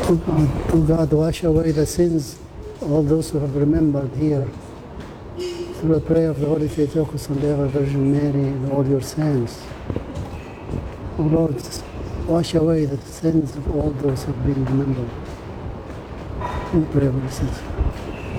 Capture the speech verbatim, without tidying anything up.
O God, O God, wash away the sins of all those who have remembered here through the prayer of the Holy Theotokos and the Ever Virgin Mary and all your saints. O Lord, wash away the sins of all those who have been remembered. We pray, blessed.